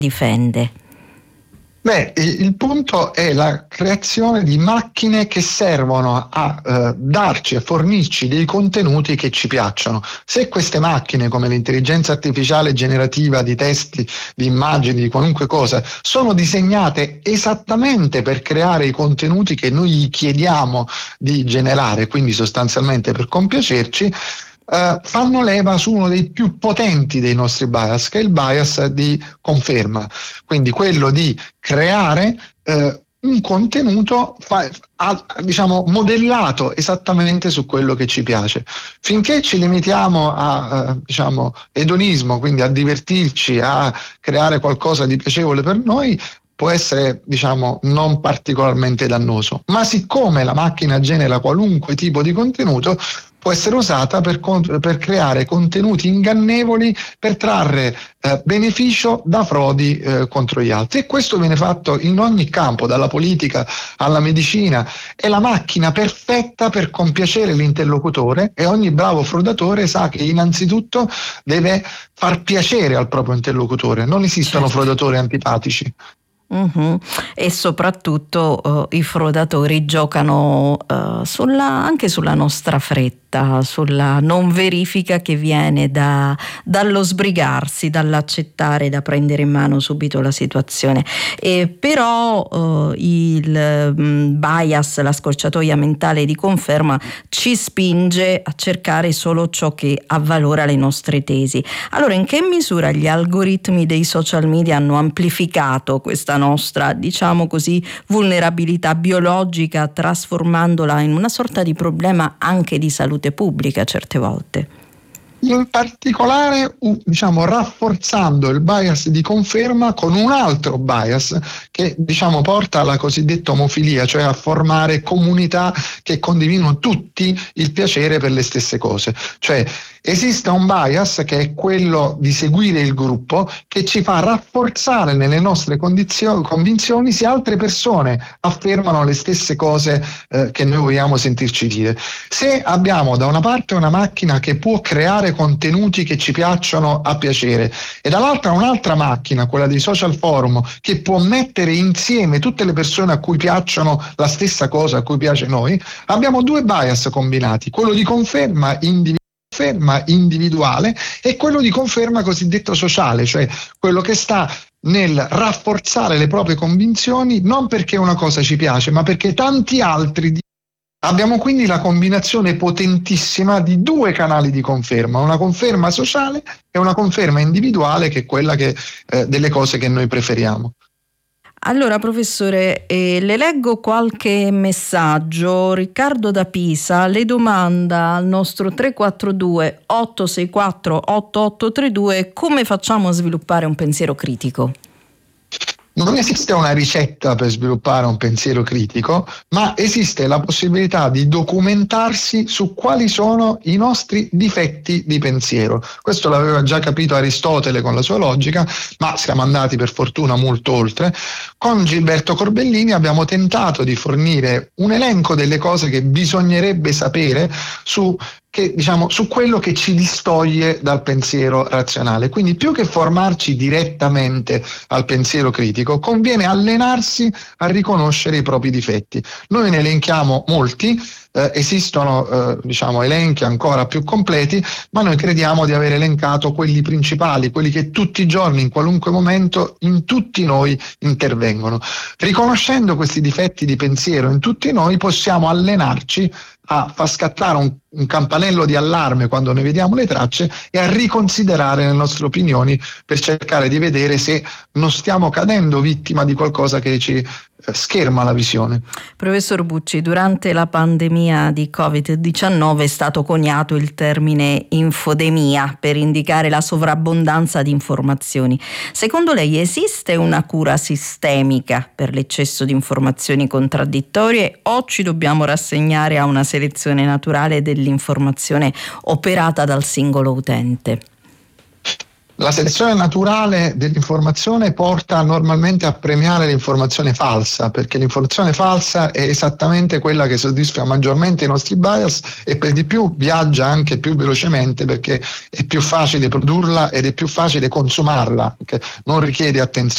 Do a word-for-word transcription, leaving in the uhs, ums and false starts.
difende? Beh, il punto è la creazione di macchine che servono a eh, darci, a fornirci dei contenuti che ci piacciono. Se queste macchine, come l'intelligenza artificiale generativa di testi, di immagini, di qualunque cosa, sono disegnate esattamente per creare i contenuti che noi gli chiediamo di generare, quindi sostanzialmente per compiacerci, Uh, fanno leva su uno dei più potenti dei nostri bias, che è il bias di conferma, quindi quello di creare uh, un contenuto fa, a, diciamo modellato esattamente su quello che ci piace. Finché ci limitiamo a uh, diciamo edonismo, quindi a divertirci, a creare qualcosa di piacevole per noi, può essere, diciamo, non particolarmente dannoso, ma siccome la macchina genera qualunque tipo di contenuto, può essere usata per, per creare contenuti ingannevoli, per trarre eh, beneficio da frodi eh, contro gli altri. E questo viene fatto in ogni campo, dalla politica alla medicina. È la macchina perfetta per compiacere l'interlocutore, e ogni bravo frodatore sa che innanzitutto deve far piacere al proprio interlocutore. Non esistono certo. frodatori antipatici. Uh-huh. E soprattutto uh, i frodatori giocano uh, sulla, anche sulla nostra fretta, sulla non verifica che viene da, dallo sbrigarsi, dall'accettare, da prendere in mano subito la situazione. E però uh, il um, bias, la scorciatoia mentale di conferma, ci spinge a cercare solo ciò che avvalora le nostre tesi. Allora, in che misura gli algoritmi dei social media hanno amplificato questa nostra, diciamo così, vulnerabilità biologica, trasformandola in una sorta di problema anche di salute pubblica certe volte? In particolare, diciamo, rafforzando il bias di conferma con un altro bias che, diciamo, porta alla cosiddetta omofilia, cioè a formare comunità che condividono tutti il piacere per le stesse cose. Cioè esiste un bias che è quello di seguire il gruppo, che ci fa rafforzare nelle nostre condizioni, convinzioni se altre persone affermano le stesse cose eh, che noi vogliamo sentirci dire. Se abbiamo da una parte una macchina che può creare contenuti che ci piacciono a piacere e dall'altra un'altra macchina, quella dei social forum, che può mettere insieme tutte le persone a cui piacciono la stessa cosa a cui piace noi, abbiamo due bias combinati, quello di conferma individuale conferma individuale e quello di conferma cosiddetto sociale, cioè quello che sta nel rafforzare le proprie convinzioni non perché una cosa ci piace, ma perché tanti altri. Abbiamo quindi la combinazione potentissima di due canali di conferma, una conferma sociale e una conferma individuale, che è quella che, eh, delle cose che noi preferiamo. Allora professore, eh, le leggo qualche messaggio. Riccardo da Pisa le domanda al nostro tre quattro due otto sei quattro otto otto tre due come facciamo a sviluppare un pensiero critico. Non esiste una ricetta per sviluppare un pensiero critico, ma esiste la possibilità di documentarsi su quali sono i nostri difetti di pensiero. Questo l'aveva già capito Aristotele con la sua logica, ma siamo andati per fortuna molto oltre. Con Gilberto Corbellini abbiamo tentato di fornire un elenco delle cose che bisognerebbe sapere su che diciamo su quello che ci distoglie dal pensiero razionale. Quindi più che formarci direttamente al pensiero critico, conviene allenarsi a riconoscere i propri difetti. Noi ne elenchiamo molti, eh, esistono eh, diciamo elenchi ancora più completi, ma noi crediamo di aver elencato quelli principali, quelli che tutti i giorni, in qualunque momento, in tutti noi intervengono. Riconoscendo questi difetti di pensiero in tutti noi, possiamo allenarci a far scattare un, un campanello di allarme quando ne vediamo le tracce e a riconsiderare le nostre opinioni per cercare di vedere se non stiamo cadendo vittima di qualcosa che ci eh, scherma la visione. Professor Bucci, durante la pandemia di covid diciannove è stato coniato il termine infodemia per indicare la sovrabbondanza di informazioni. Secondo lei esiste una cura sistemica per l'eccesso di informazioni contraddittorie o ci dobbiamo rassegnare a una selezione naturale dell'informazione operata dal singolo utente? La selezione naturale dell'informazione porta normalmente a premiare l'informazione falsa, perché l'informazione falsa è esattamente quella che soddisfa maggiormente i nostri bias e per di più viaggia anche più velocemente, perché è più facile produrla ed è più facile consumarla, perché non richiede attenzione.